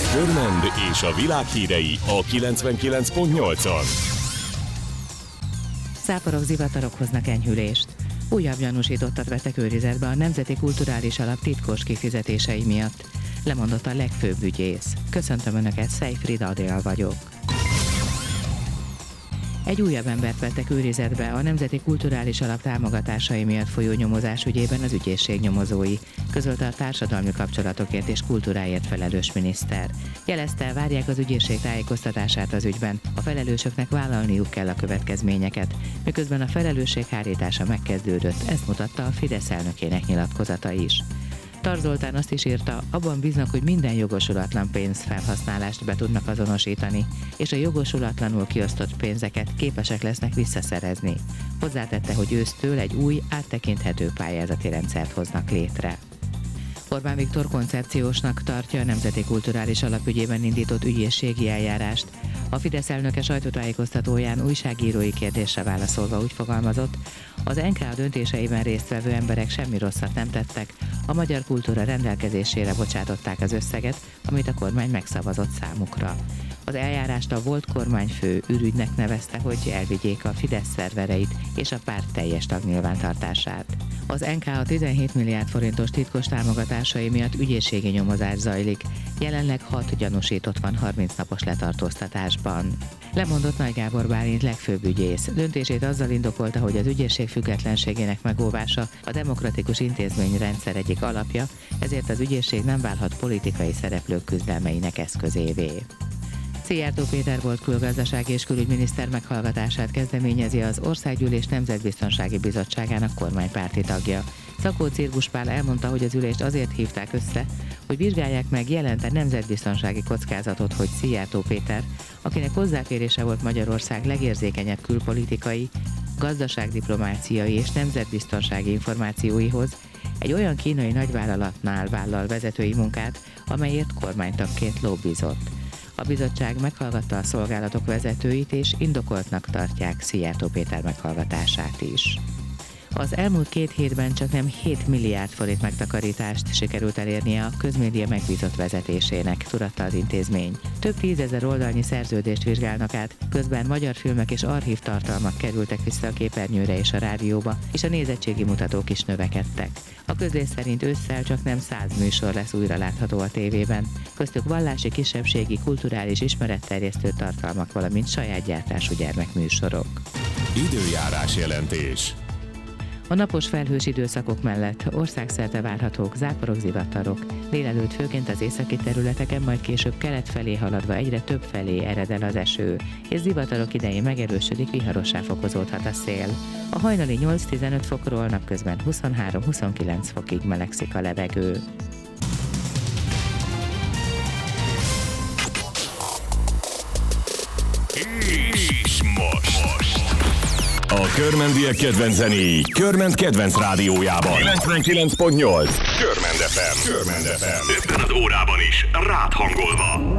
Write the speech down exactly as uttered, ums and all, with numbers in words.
Körmend és a világ hírei a kilencvenkilenc pont nyolcon. Záporok, zivatarok hoznak enyhülést. Újabb gyanúsítottat vettek őrizetbe a Nemzeti Kulturális Alap titkos kifizetései miatt. Lemondott a legfőbb ügyész. Köszöntöm Önöket, Szejfrid Adél vagyok. Egy újabb embert vettek őrizetbe a Nemzeti Kulturális Alap támogatásai miatt folyó nyomozás ügyében az ügyészség nyomozói, közölte a társadalmi kapcsolatokért és kultúráért felelős miniszter. Jelezte, várják az ügyészség tájékoztatását az ügyben, a felelősöknek vállalniuk kell a következményeket, miközben a felelősség hárítása megkezdődött, ezt mutatta a Fidesz elnökének nyilatkozata is. Tar Zoltán azt is írta, abban bíznak, hogy minden jogosulatlan pénzfelhasználást be tudnak azonosítani, és a jogosulatlanul kiosztott pénzeket képesek lesznek visszaszerezni. Hozzátette, hogy ősztől egy új, áttekinthető pályázati rendszert hoznak létre. Orbán Viktor koncepciósnak tartja a Nemzeti Kulturális Alap ügyében indított ügyészségi eljárást. A Fidesz elnöke sajtótájékoztatóján újságírói kérdésre válaszolva úgy fogalmazott, az en ká á döntéseiben résztvevő emberek semmi rosszat nem tettek, a magyar kultúra rendelkezésére bocsátották az összeget, amit a kormány megszavazott számukra. Az eljárást a volt kormányfő ürügynek nevezte, hogy elvigyék a Fidesz szervereit és a párt teljes tagnyilvántartását. Az en ká á tizenhét milliárd forintos titkos támogatásai miatt ügyészségi nyomozás zajlik. Jelenleg hat gyanúsított van harminc napos letartóztatásban. Lemondott Nagy Gábor Bálint legfőbb ügyész. Döntését azzal indokolta, hogy az ügyészség függetlenségének megóvása a demokratikus intézményrendszer egyik alapja, ezért az ügyészség nem válhat politikai szereplők küzdelmeinek eszközévé. Szijjártó Péter volt külgazdasági és külügyminiszter meghallgatását kezdeményezi az Országgyűlés Nemzetbiztonsági Bizottságának kormánypárti tagja. Szakó Cirgus Pál elmondta, hogy az ülést azért hívták össze, hogy vizsgálják meg, jelent-e nemzetbiztonsági kockázatot, hogy Szijjártó Péter, akinek hozzáférése volt Magyarország legérzékenyebb külpolitikai, gazdaságdiplomáciai és nemzetbiztonsági információihoz, egy olyan kínai nagyvállalatnál vállal vezetői munkát, amelyért kormánytagként lobbizott. A bizottság meghallgatta a szolgálatok vezetőit, és indokoltnak tartják Szijjártó Péter meghallgatását is. Az elmúlt két hétben csaknem hét milliárd forint megtakarítást sikerült elérnie a közmédia megbízott vezetésének, tudatta az intézmény. Több tízezer oldalnyi szerződést vizsgálnak át, közben magyar filmek és archív tartalmak kerültek vissza a képernyőre és a rádióba, és a nézettségi mutatók is növekedtek. A közlés szerint ősszel csaknem száz műsor lesz újra látható a tévében, köztük vallási, kisebbségi, kulturális ismeretterjesztő tartalmak, valamint saját gyártású gyermekműsorok. Időjárás jelentés. A napos felhős időszakok mellett országszerte várhatók záporok, zivatarok. Délelőtt főként az északi területeken, majd később kelet felé haladva egyre több felé ered el az eső, és zivatarok idején megerősödik, viharossá fokozódhat a szél. A hajnali nyolc-tizenöt fokról napközben huszonhárom-huszonkilenc fokig melegszik a levegő. És most! A körmendiek kedvenc zenéi Körmend kedvenc rádiójában. kilencvenkilenc pont nyolc Körmend ef em. Körmend ef em. Ebben az órában is rád hangolva.